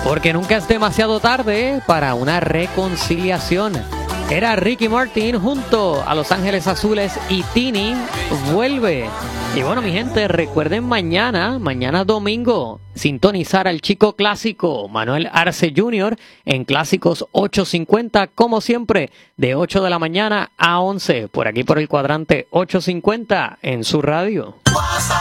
Porque nunca es demasiado tarde para una reconciliación. Era Ricky Martin junto a Los Ángeles Azules y Tini vuelve. Y bueno, mi gente, recuerden mañana domingo, sintonizar al chico clásico Manuel Arce Jr. en Clásicos 850, como siempre, de 8 de la mañana a 11, por aquí por el cuadrante 850 en su radio.